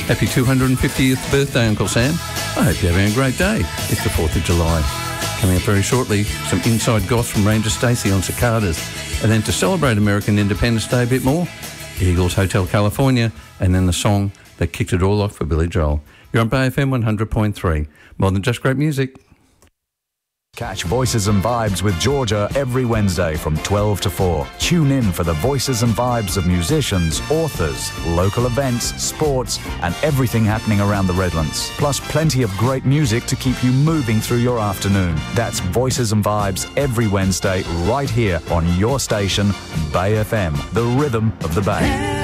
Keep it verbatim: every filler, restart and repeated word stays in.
Happy two hundred fiftieth birthday, Uncle Sam. I hope you're having a great day. It's the fourth of July. Coming up very shortly, some inside goss from Ranger Stacey on cicadas. And then to celebrate American Independence Day a bit more, Eagles Hotel California, and then the song that kicked it all off for Billy Joel. You're on Bay F M one hundred point three. More than just great music. Catch Voices and Vibes with Georgia every Wednesday from twelve to four. Tune in for the voices and vibes of musicians, authors, local events, sports, and everything happening around the Redlands. Plus plenty of great music to keep you moving through your afternoon. That's Voices and Vibes every Wednesday right here on your station, Bay F M, the rhythm of the Bay.